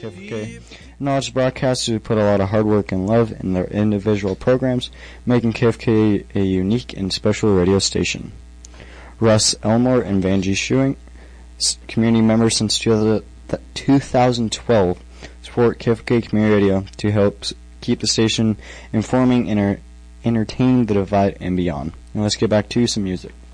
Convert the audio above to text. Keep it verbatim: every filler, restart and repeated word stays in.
K F K. Knowledge broadcasters who put a lot of hard work and love in their individual programs, making K F K a unique and special radio station. Russ Elmore and Vanjie Schuing, community members since two thousand twelve, support K F K Community Radio to help keep the station informing and entertaining the divide and beyond. Now let's get back to some music.